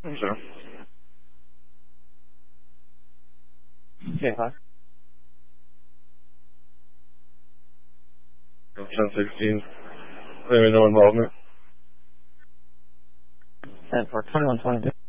Sure. Okay, hi. 1016. Claiming no involvement. And for 2122.